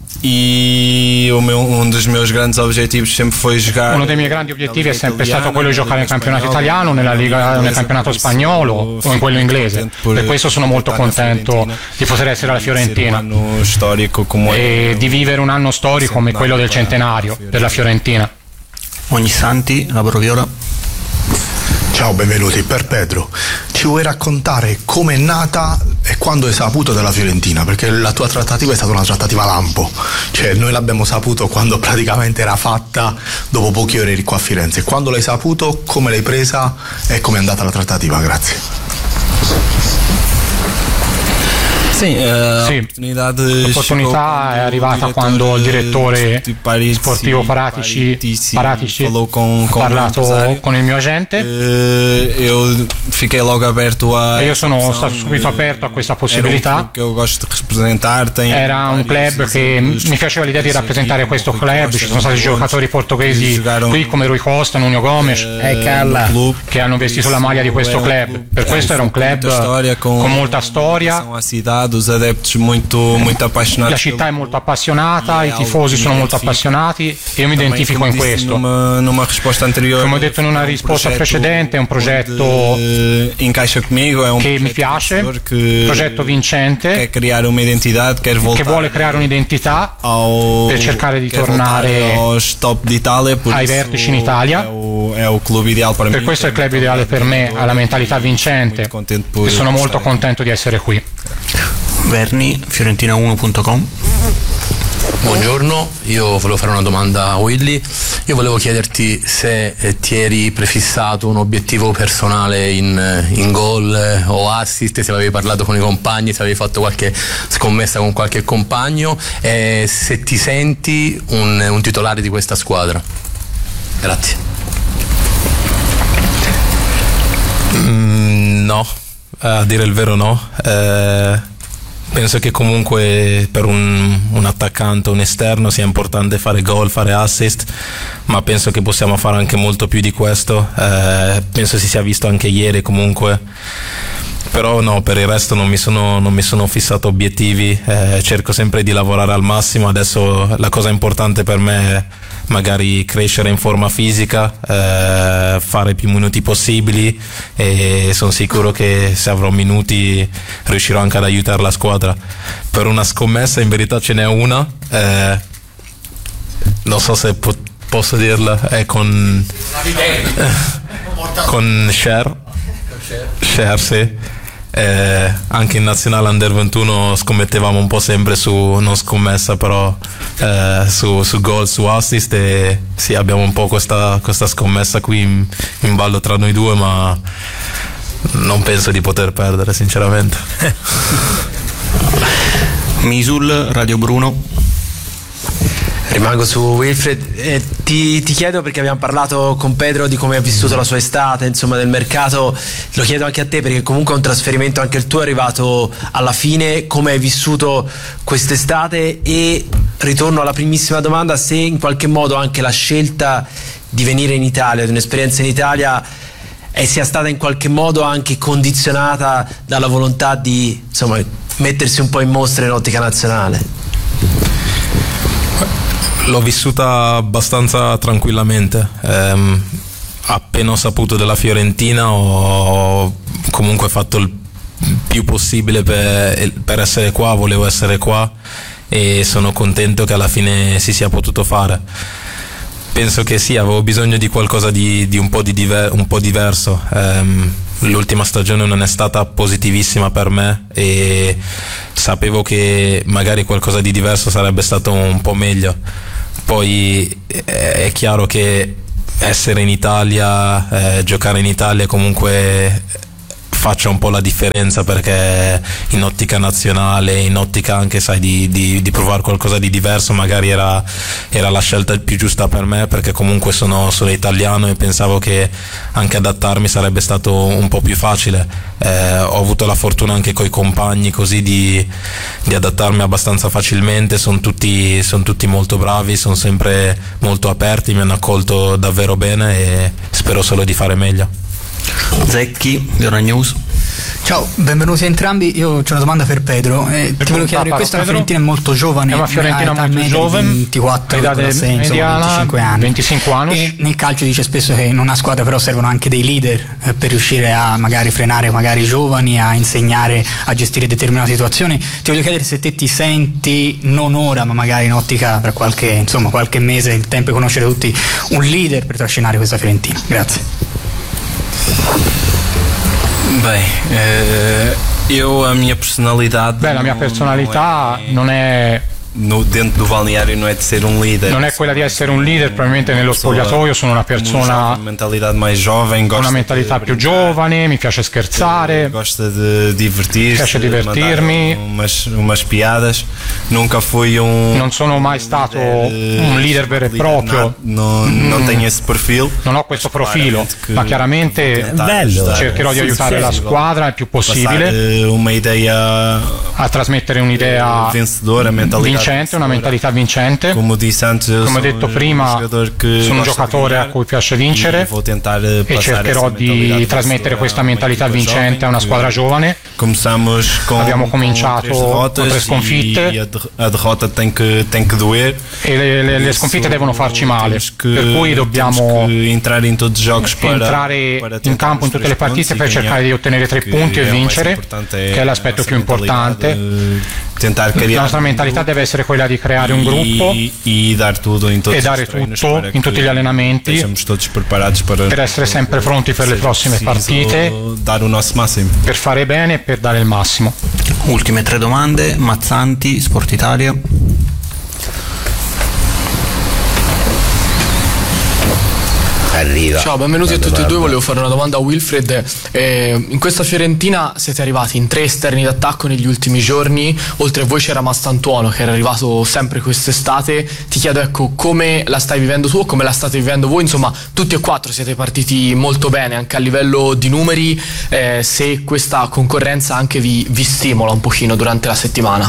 Dos meus grandes objetivos sempre foi jogar. Uno dei miei grandi obiettivi è sempre stato quello di giocare nel campionato italiano, nella Liga, nel campionato spagnolo o in quello inglese. Per questo sono molto contento di poter essere alla Fiorentina e di vivere un anno storico come quello del centenario per la Fiorentina. Ognissanti, Lavoro Viola. Ciao, benvenuti. Per Pedro, ci vuoi raccontare com'è nata e quando hai saputo della Fiorentina? Perché la tua trattativa è stata una trattativa lampo, cioè noi l'abbiamo saputo quando praticamente era fatta, dopo poche ore eri qua a Firenze. Quando l'hai saputo, come l'hai presa e come è andata la trattativa? Grazie. L'opportunità è arrivata quando il direttore sportivo Paratici ha parlato con il mio agente e io sono stato subito aperto a questa possibilità. Era un club che mi piaceva l'idea di rappresentare questo club. Ci sono stati giocatori portoghesi qui come Rui Costa, Nuno Gomes, che hanno vestito la maglia di questo club. Per questo era un club con molta storia. La città è molto appassionata, i tifosi sono molto appassionati e io mi identifico in questo. Come ho detto in una risposta precedente, è un progetto che mi piace, un progetto vincente, che vuole creare un'identità per cercare di tornare ai vertici in Italia. Per questo è il club ideale per me, ha la mentalità vincente e sono molto contento di essere qui. Verni, fiorentina1.com. Buongiorno, io volevo fare una domanda a Willy. Io volevo chiederti se ti eri prefissato un obiettivo personale in gol o assist, se avevi parlato con i compagni, se avevi fatto qualche scommessa con qualche compagno e se ti senti un titolare di questa squadra. Grazie. No, a dire il vero no. Penso che comunque per un attaccante, un esterno, sia importante fare gol, fare assist, ma penso che possiamo fare anche molto più di questo. Penso si sia visto anche ieri comunque. Però no, per il resto non mi sono fissato obiettivi, cerco sempre di lavorare al massimo. Adesso la cosa importante per me è magari crescere in forma fisica, fare più minuti possibili e sono sicuro che se avrò minuti riuscirò anche ad aiutare la squadra. Per una scommessa in verità ce n'è una, non so se posso dirla, è con Cher, sì. Anche in nazionale under 21 scommettevamo un po' sempre su, non scommessa però su gol, su assist, e sì, abbiamo un po' questa scommessa qui in ballo tra noi due, ma non penso di poter perdere sinceramente. Misul, Radio Bruno. Rimango su Wilfred, ti chiedo, perché abbiamo parlato con Pedro di come ha vissuto la sua estate, insomma del mercato, lo chiedo anche a te perché comunque è un trasferimento anche il tuo, è arrivato alla fine, come hai vissuto quest'estate, e ritorno alla primissima domanda, se in qualche modo anche la scelta di venire in Italia, di un'esperienza in Italia, sia stata in qualche modo anche condizionata dalla volontà di, insomma, mettersi un po' in mostra in ottica nazionale. L'ho vissuta abbastanza tranquillamente. Appena ho saputo della Fiorentina ho comunque fatto il più possibile per essere qua, volevo essere qua e sono contento che alla fine si sia potuto fare. Penso che sì, avevo bisogno di qualcosa di un po' diverso. L'ultima stagione non è stata positivissima per me e sapevo che magari qualcosa di diverso sarebbe stato un po' meglio. Poi è chiaro che essere in Italia, giocare in Italia comunque faccia un po' la differenza, perché in ottica nazionale, in ottica anche sai di provare qualcosa di diverso, magari era la scelta più giusta per me, perché comunque sono italiano e pensavo che anche adattarmi sarebbe stato un po' più facile. Ho avuto la fortuna anche coi compagni così di adattarmi abbastanza facilmente, sono tutti molto bravi, sono sempre molto aperti, mi hanno accolto davvero bene e spero solo di fare meglio. Zecchi, Euronews. Ciao, benvenuti a entrambi. Io c'ho una domanda per Pedro. Ti volevo chiedere, questa è una Fiorentina molto giovane, è una Fiorentina molto giovane, 24, 25 anni. 25 anni. E nel calcio dice spesso che in una squadra però servono anche dei leader per riuscire a magari frenare magari i giovani, a insegnare a gestire determinate situazioni. Ti voglio chiedere se te ti senti, non ora ma magari in ottica tra qualche mese, il tempo di conoscere tutti, un leader per trascinare questa Fiorentina. Grazie. Eu a minha personalidade. La mia personalità non è dentro do balneário non è di essere un leader. Non è quella di essere un leader, probabilmente nello spogliatoio sono una persona con una mentalità più giovane, mi piace scherzare, piace divertirmi, umas piadas. Non sono mai stato un leader vero e proprio, non tenho esse perfil. Non ho questo profilo, ma chiaramente cercherò di aiutare la squadra il più possibile a trasmettere un'idea vincente, una mentalità vincente. Come ho detto prima, sono un giocatore a cui piace vincere e cercherò di trasmettere questa mentalità vincente a una squadra giovane. Abbiamo cominciato con 3 sconfitte e le sconfitte devono farci male, per cui dobbiamo entrare in campo in tutte le partite per cercare di ottenere 3 punti e vincere, che è l'aspetto più importante. La nostra mentalità deve essere quella di creare un gruppo e dare tutto in tutti gli allenamenti per essere sempre pronti per le prossime partite, per fare bene e per dare il massimo. Ultime 3 domande. Mazzanti, Sport Italia. Arriva. Ciao, benvenuti a tutti e due. Volevo fare una domanda a Wilfred. In questa Fiorentina siete arrivati in 3 esterni d'attacco negli ultimi giorni, oltre a voi c'era Mastantuono che era arrivato sempre quest'estate. Ti chiedo, ecco, come la stai vivendo tu o come la state vivendo voi? Insomma, tutti e 4 siete partiti molto bene anche a livello di numeri, se questa concorrenza anche vi stimola un pochino durante la settimana.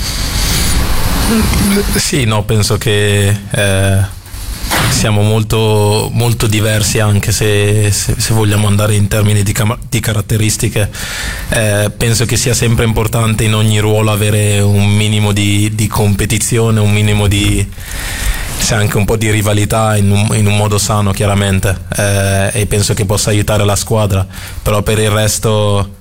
Sì, no, penso che siamo molto, molto diversi, anche se vogliamo andare in termini di caratteristiche. Penso che sia sempre importante in ogni ruolo avere un minimo di competizione, un minimo c'è anche un po' di rivalità in un modo sano, chiaramente, e penso che possa aiutare la squadra. Però per il resto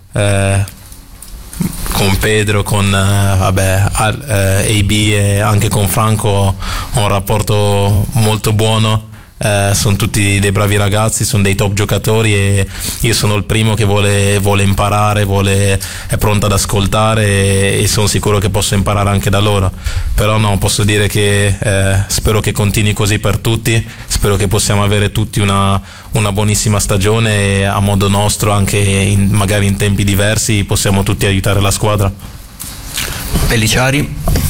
con Pedro, con AB e anche con Franco ho un rapporto molto buono. Sono tutti dei bravi ragazzi, sono dei top giocatori e io sono il primo che vuole imparare, è pronto ad ascoltare e sono sicuro che posso imparare anche da loro. Però no, posso dire che spero che continui così per tutti, spero che possiamo avere tutti una buonissima stagione e a modo nostro, anche magari in tempi diversi, possiamo tutti aiutare la squadra. Pellicciari.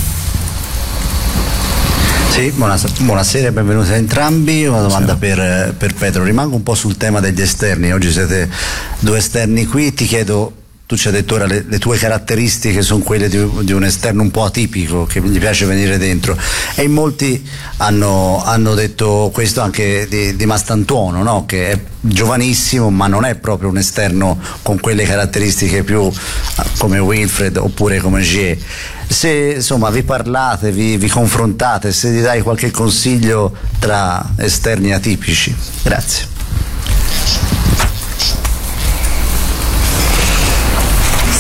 Sì, buonasera e benvenuti a entrambi. Una domanda per Pedro. Rimango un po' sul tema degli esterni. Oggi siete 2 esterni qui. Ti chiedo, tu ci hai detto ora le tue caratteristiche sono quelle di un esterno un po' atipico, che gli piace venire dentro, e in molti hanno detto questo anche di Mastantuono, no? Che è giovanissimo ma non è proprio un esterno con quelle caratteristiche più come Wilfred oppure come Gier. Se insomma vi parlate, vi confrontate, se gli dai qualche consiglio tra esterni atipici. Grazie.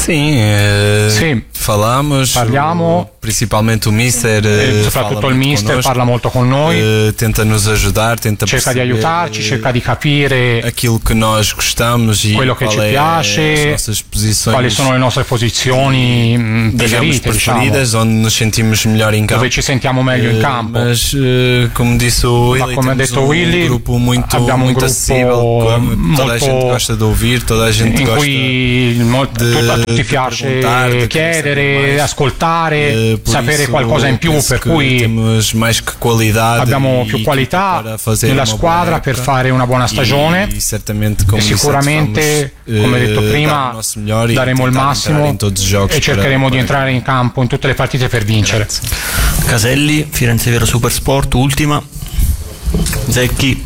Sì, parliamo, principalmente o mister, soprattutto il mister parla molto con noi, tenta nos ajudar, cerca di aiutarci, cerca di capire aquilo che noi gostamos e quello che ci piace, quali sono le nostre posizioni preferite, preferidas, onde nos sentimos melhor in campo, dove ci sentiamo meglio in campo. Mas come ha detto Willy, abbiamo un gruppo molto toda a gente gosta di ouvir, toda a gente in gosta cui a tutti piace chiedere, ascoltare, sapere qualcosa in più, per cui abbiamo più qualità nella squadra per fare una buona stagione e sicuramente, come detto prima, daremo il massimo e cercheremo di entrare in campo in tutte le partite per vincere. Caselli, Firenze Vero Supersport, ultima. Zecchi.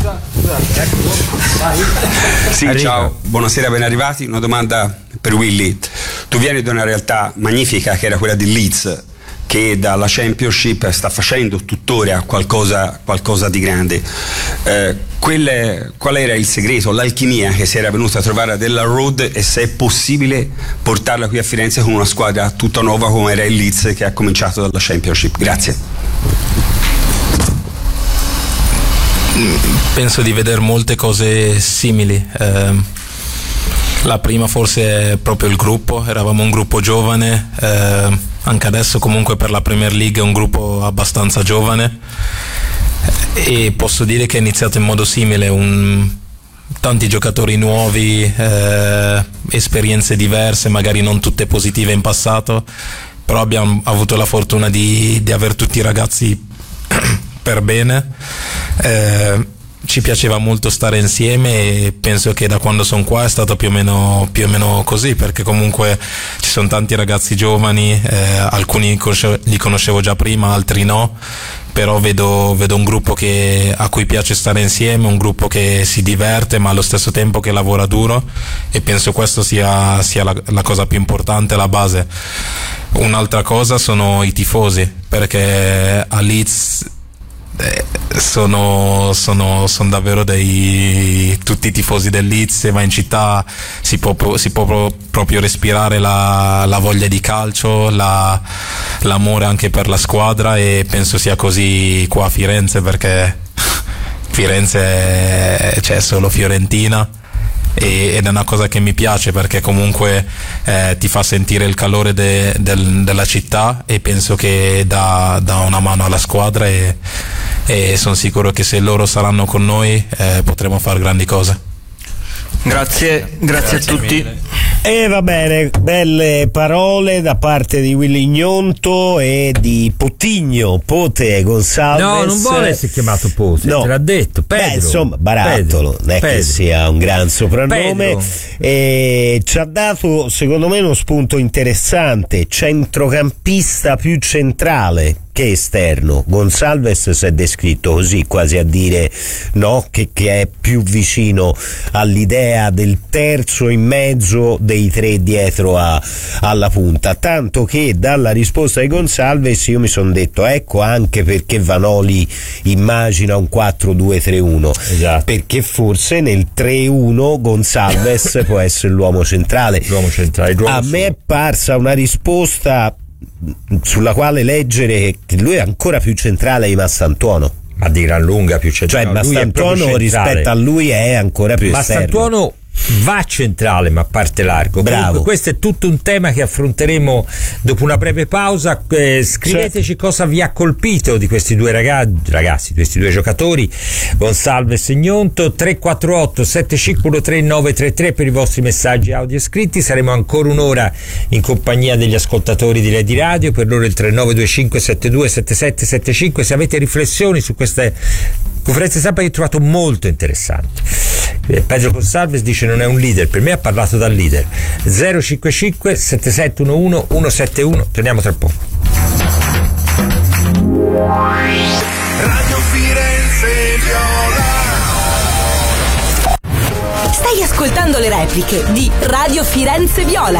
Sì, ciao, buonasera, ben arrivati. Una domanda per Willy. Tu vieni da una realtà magnifica che era quella di Leeds, che dalla Championship sta facendo tuttora qualcosa di grande. Qual era il segreto, l'alchimia che si era venuta a trovare a Della Road, e se è possibile portarla qui a Firenze con una squadra tutta nuova come era il Leeds che ha cominciato dalla Championship? Grazie. Penso di vedere molte cose simili. La prima forse è proprio il gruppo, eravamo un gruppo giovane, anche adesso comunque per la Premier League è un gruppo abbastanza giovane, e posso dire che è iniziato in modo simile, tanti giocatori nuovi, esperienze diverse, magari non tutte positive in passato, però abbiamo avuto la fortuna di avere tutti i ragazzi per bene. Ci piaceva molto stare insieme e penso che da quando sono qua è stato più o meno così, perché comunque ci sono tanti ragazzi giovani, alcuni li conoscevo già prima, altri no, però vedo un gruppo a cui piace stare insieme, un gruppo che si diverte ma allo stesso tempo che lavora duro, e penso questo sia la cosa più importante, la base. Un'altra cosa sono i tifosi, perché a Leeds sono davvero tutti i tifosi del Leeds, se vai in città si può proprio respirare la voglia di calcio, l'amore anche per la squadra, e penso sia così qua a Firenze, perché Firenze c'è solo Fiorentina ed è una cosa che mi piace, perché comunque ti fa sentire il calore della città, e penso che dà una mano alla squadra, e sono sicuro che se loro saranno con noi potremo fare grandi cose. Grazie a tutti. E va bene, belle parole da parte di Willy Gnonto e di Pote Gonsalves. No, non vuole essere chiamato Pote, no. Te l'ha detto Pedro. Insomma, barattolo, non è che sia un gran soprannome. E ci ha dato, secondo me, uno spunto interessante: centrocampista più centrale che esterno. Gonsalves si è descritto così, quasi a dire no, che è più vicino all'idea del terzo in mezzo dei tre dietro alla punta, tanto che dalla risposta di Gonsalves io mi sono detto ecco anche perché Vanoli immagina un 4-2-3-1, esatto, perché forse nel 3-1 Gonsalves può essere l'uomo centrale. A me è parsa una risposta sulla quale leggere che lui è ancora più centrale di Massantuono, ma di gran lunga più centrale. Cioè Massantuono rispetto a lui è ancora più esterno. Massantuono va centrale ma parte largo. Bravo. Comunque, questo è tutto un tema che affronteremo dopo una breve pausa. Scriveteci cosa vi ha colpito di questi due ragazzi, di questi due giocatori, Gonsalves e Gnonto. 348 7513 933 per i vostri messaggi audio scritti. Saremo ancora un'ora in compagnia degli ascoltatori di Lady Radio, per loro il 3925 72 7775. Se avete riflessioni su queste conferenze stampa che ho trovato molto interessanti. Pedro Gonsalves dice non è un leader, per me ha parlato da leader. 055 7711 171. Torniamo tra poco. Radio Firenze Viola. Stai ascoltando le repliche di Radio Firenze Viola.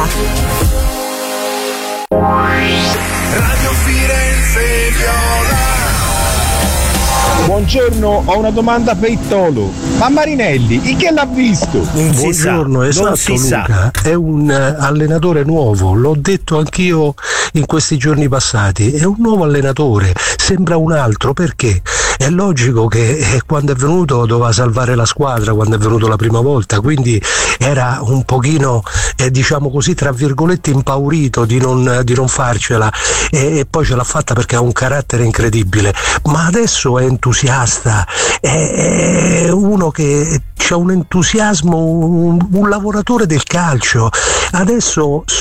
Radio Firenze Viola. Buongiorno, ho una domanda per Ittolo. Ma Marinelli, chi l'ha visto? Buongiorno, esatto Luca, è un allenatore nuovo, l'ho detto anch'io in questi giorni passati, è un nuovo allenatore, sembra un altro, perché è logico che quando è venuto doveva salvare la squadra, quando è venuto la prima volta, quindi era un pochino, diciamo così, tra virgolette impaurito di non farcela, e poi ce l'ha fatta perché ha un carattere incredibile, ma adesso è entusiasta, è uno che c'ha un entusiasmo, un lavoratore del calcio. Adesso